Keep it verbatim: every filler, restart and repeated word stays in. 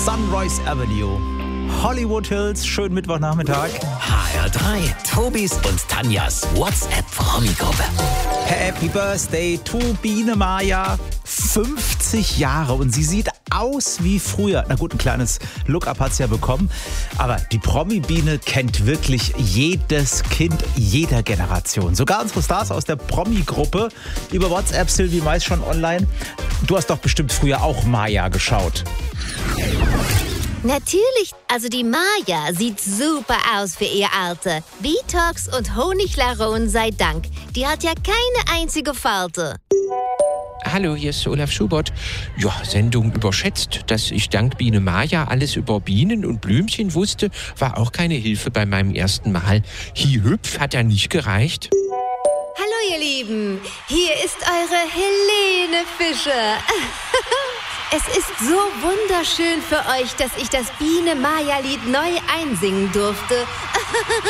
Sunrise Avenue. Hollywood Hills, schönen Mittwochnachmittag. H R drei, Tobis und Tanjas WhatsApp-Promi-Gruppe. Happy Birthday to Biene Maya. fünfzig Jahre und sie sieht aus wie früher. Na gut, ein kleines Look-up hat sie ja bekommen. Aber die Promi-Biene kennt wirklich jedes Kind jeder Generation. Sogar unsere Stars aus der Promi-Gruppe. Über WhatsApp, Sylvie Mais schon online. Du hast doch bestimmt früher auch Maya geschaut. Natürlich, also die Maya sieht super aus für ihr Alter. Detox und Honiglarone sei Dank. Die hat ja keine einzige Falte. Hallo, hier ist Olaf Schubert. Ja, Sendung überschätzt. Dass ich dank Biene Maya alles über Bienen und Blümchen wusste, war auch keine Hilfe bei meinem ersten Mal. Hi-hüpf hat ja nicht gereicht. Hallo ihr Lieben, hier ist eure Helene Fischer. Es ist so wunderschön für euch, dass ich das Biene-Maya-Lied neu einsingen durfte.